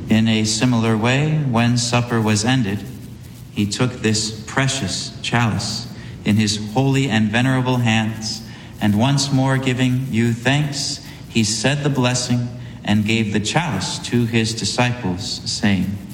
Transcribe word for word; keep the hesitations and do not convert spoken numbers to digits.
In a similar way, when supper was ended, he took this precious chalice in his holy and venerable hands, and once more giving you thanks, he said the blessing and gave the chalice to his disciples, saying,